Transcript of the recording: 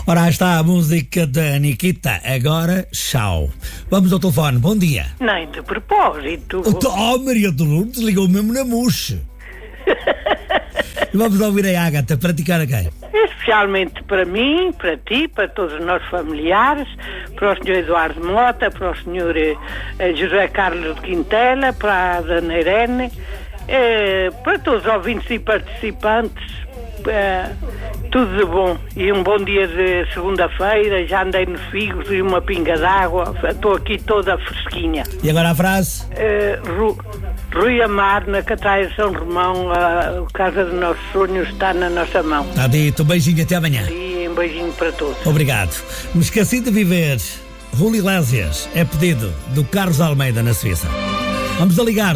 Ora, está a música da Nikita. Agora, tchau. Vamos ao telefone. Bom dia. Nem de propósito. Oh, Maria de Lourdes, ligou mesmo na mousse. Vamos ouvir a Ágata. Praticar a quem? Especialmente para mim, para ti, para todos os nossos familiares, para o Sr. Eduardo Mota, para o Sr. José Carlos de Quintela, para a Dona Irene, para todos os ouvintes e participantes, tudo de bom. E um bom dia de segunda-feira. Já andei nos figos e uma pinga d'água. Estou aqui toda fresquinha. E agora a frase? Rui Amar, na Catraia de São Romão, a casa dos nossos sonhos está na nossa mão. Está dito. Um beijinho, até amanhã. E um beijinho para todos. Obrigado. Me esqueci de viver. Rui Iglesias é pedido do Carlos Almeida, na Suíça. Vamos a ligar.